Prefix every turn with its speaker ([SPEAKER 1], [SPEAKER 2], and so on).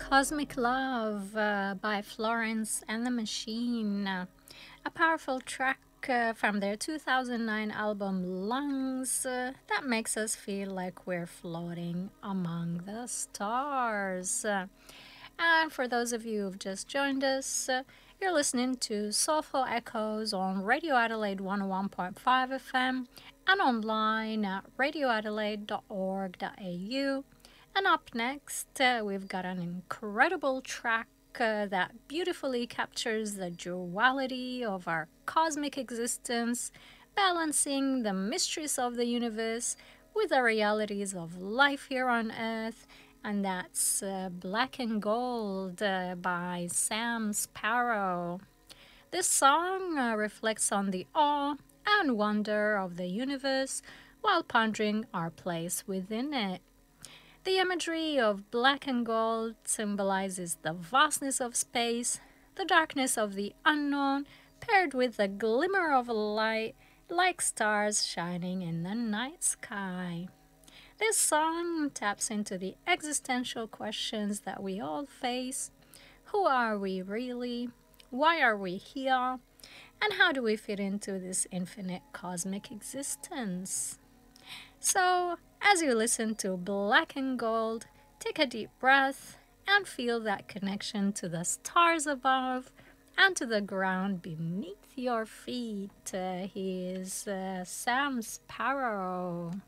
[SPEAKER 1] Cosmic Love by Florence and the Machine. A powerful track from their 2009 album Lungs that makes us feel like we're floating among the stars. And for those of you who've just joined us, you're listening to Soulful Echoes on Radio Adelaide 101.5 FM and online at radioadelaide.org.au. And up next, we've got an incredible track that beautifully captures the duality of our cosmic existence, balancing the mysteries of the universe with the realities of life here on Earth. And that's Black and Gold by Sam Sparrow. This song reflects on the awe and wonder of the universe while pondering our place within it. The imagery of black and gold symbolizes the vastness of space, the darkness of the unknown, paired with the glimmer of light like stars shining in the night sky. This song taps into the existential questions that we all face. Who are we really? Why are we here? And how do we fit into this infinite cosmic existence? So, as you listen to Black and Gold, take a deep breath and feel that connection to the stars above and to the ground beneath your feet. Here's Sam Sparrow.